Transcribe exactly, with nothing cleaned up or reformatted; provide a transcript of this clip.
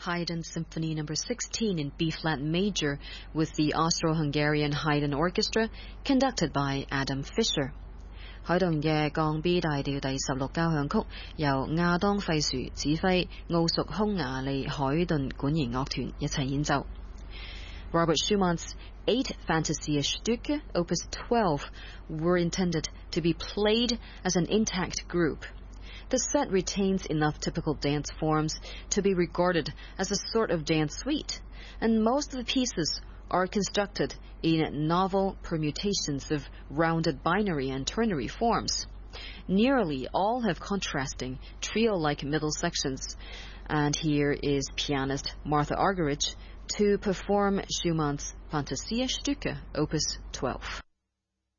Haydn Symphony number sixteen in B-flat major with the Austro-Hungarian Haydn Orchestra, conducted by Adam Fischer. 海頓嘅降 B 大調第十六交響曲，由亞當費殊指揮，奧屬匈牙利海頓管弦樂團一齊演奏。Robert Schumann's eight Fantasiastücke, Opus twelve, were intended to be played as an intact group. The set retains enough typical dance forms to be regarded as a sort of dance suite, and most of the pieces are constructed in novel permutations of rounded binary and ternary forms. Nearly all have contrasting trio-like middle sections, and here is pianist Martha Argerich to perform Schumann's Fantasiastücke, Opus twelve.